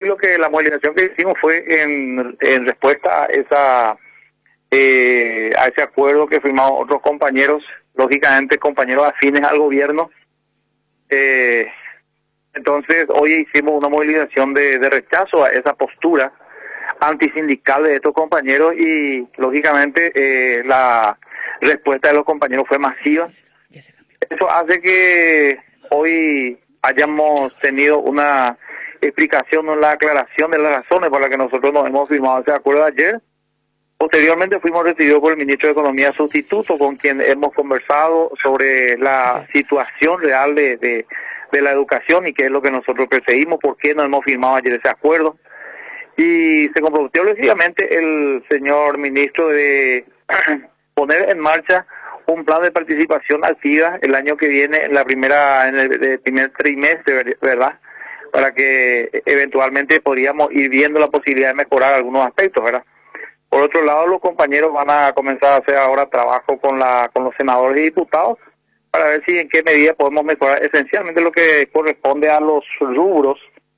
lo que la movilización que hicimos fue en respuesta a ese acuerdo que firmaron otros compañeros, lógicamente compañeros afines al gobierno. Entonces hoy hicimos una movilización de rechazo a esa postura antisindical de estos compañeros y lógicamente la respuesta de los compañeros fue masiva. Eso hace que hoy hayamos tenido una explicación, una aclaración de las razones por las que nosotros nos hemos firmado ese acuerdo ayer. Posteriormente fuimos recibidos por el ministro de Economía sustituto, con quien hemos conversado sobre la situación real de la educación y qué es lo que nosotros perseguimos, por qué no hemos firmado ayer ese acuerdo. Y se comprometió lógicamente el señor ministro de poner en marcha un plan de participación activa el año que viene en el primer trimestre, ¿verdad? Para que eventualmente podríamos ir viendo la posibilidad de mejorar algunos aspectos, ¿verdad? Por otro lado, los compañeros van a comenzar a hacer ahora trabajo con los senadores y diputados para ver si en qué medida podemos mejorar esencialmente lo que corresponde a los rubros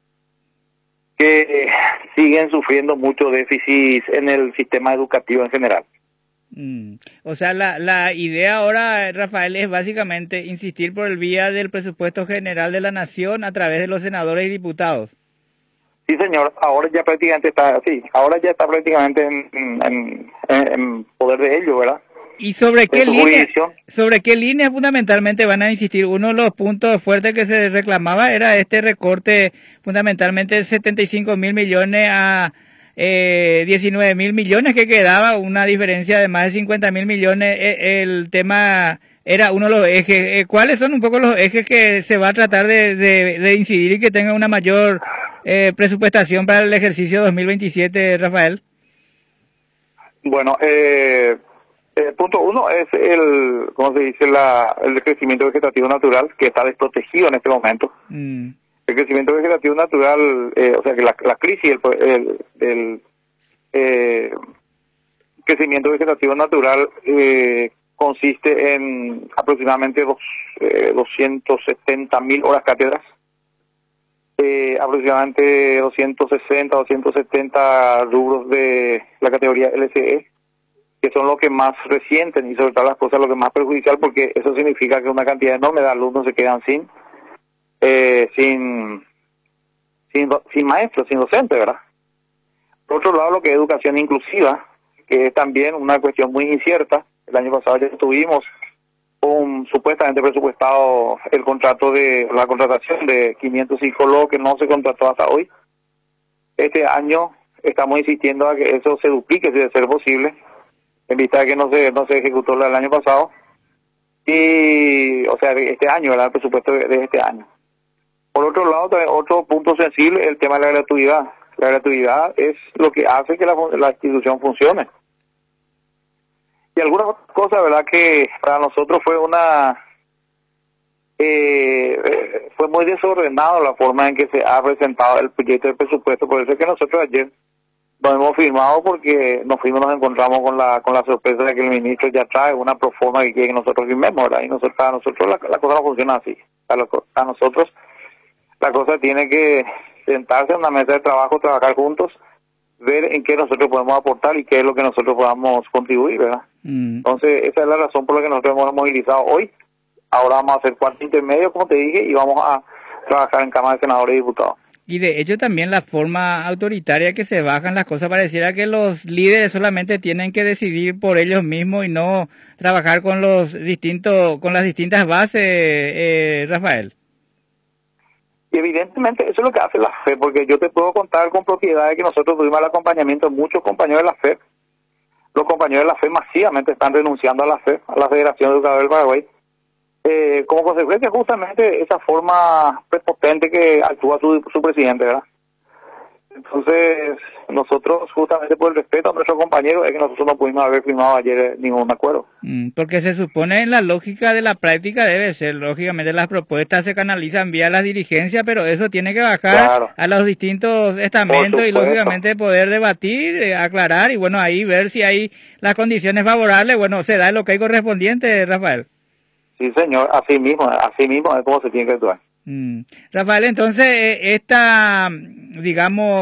que siguen sufriendo mucho déficit en el sistema educativo en general. O sea, la idea ahora, Rafael, es básicamente insistir por el vía del presupuesto general de la Nación a través de los senadores y diputados. Sí, señor, ahora ya prácticamente está prácticamente en poder de ellos, ¿verdad? ¿Y sobre qué línea fundamentalmente van a insistir? Uno de los puntos fuertes que se reclamaba era este recorte fundamentalmente de 75.000 millones a 19.000 millones, que quedaba una diferencia de más de 50.000 millones. El tema era uno de los ejes. ¿Cuáles son un poco los ejes que se va a tratar de incidir y que tenga una mayor presupuestación para el ejercicio 2027, Rafael? Bueno, punto uno es ¿cómo se dice? El crecimiento vegetativo natural, que está desprotegido en este momento. El crecimiento vegetativo natural, o sea que la crisis, el crecimiento vegetativo natural consiste en aproximadamente 270.000 horas cátedras, aproximadamente 270 rubros de la categoría LCE, que son los que más resienten y sobre todas las cosas lo que más perjudicial, porque eso significa que una cantidad enorme de alumnos se quedan sin maestros, sin docentes, ¿verdad? Por otro lado, lo que es educación inclusiva, que es también una cuestión muy incierta. El año pasado ya tuvimos supuestamente presupuestado la contratación de 500 psicólogos que no se contrató hasta hoy. Este año estamos insistiendo a que eso se duplique, si de ser posible, en vista de que no se ejecutó el año pasado. Y, o sea, este año, ¿verdad? El presupuesto de este año. Por otro lado, otro punto sensible, el tema de la gratuidad. La gratuidad es lo que hace que la institución funcione. Y algunas otras cosas, ¿verdad?, que para nosotros fue muy desordenado la forma en que se ha presentado el proyecto de presupuesto. Por eso es que nosotros ayer nos hemos firmado, porque nos encontramos con la sorpresa de que el ministro ya trae una proforma que quiere que nosotros firmemos, ¿verdad? Y a nosotros la cosa no funciona así. A nosotros la cosa tiene que sentarse en una mesa de trabajo, trabajar juntos, ver en qué nosotros podemos aportar y qué es lo que nosotros podamos contribuir, ¿verdad? Entonces, esa es la razón por la que nosotros hemos movilizado hoy. Ahora vamos a hacer cuarto intermedio, como te dije, y vamos a trabajar en Cámara de Senadores y Diputados. Y de hecho también la forma autoritaria que se bajan las cosas, pareciera que los líderes solamente tienen que decidir por ellos mismos y no trabajar con las distintas bases, Rafael. Y evidentemente eso es lo que hace la FEP, porque yo te puedo contar con propiedad de que nosotros tuvimos el acompañamiento de muchos compañeros de la FEP. Los compañeros de la FEP masivamente están renunciando a la FEP, a la Federación de Educadores del Paraguay, como consecuencia justamente de esa forma prepotente que actúa su presidente, ¿verdad? Entonces, nosotros, justamente por el respeto a nuestros compañeros, es que nosotros no pudimos haber firmado ayer ningún acuerdo. Porque se supone en la lógica de la práctica debe ser, lógicamente las propuestas se canalizan vía las dirigencias, pero eso tiene que bajar a los distintos estamentos y lógicamente poder debatir, aclarar y bueno, ahí ver si hay las condiciones favorables, bueno, se da el ok correspondiente, Rafael. Sí, señor, así mismo es como se tiene que actuar. Rafael, entonces, digamos,